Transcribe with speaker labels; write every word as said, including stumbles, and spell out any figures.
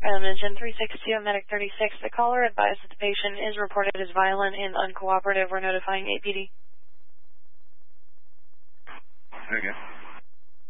Speaker 1: Item Engine three six two, Medic thirty-six. The caller advised that the patient is reported as violent and uncooperative. We're notifying A P D.
Speaker 2: Okay.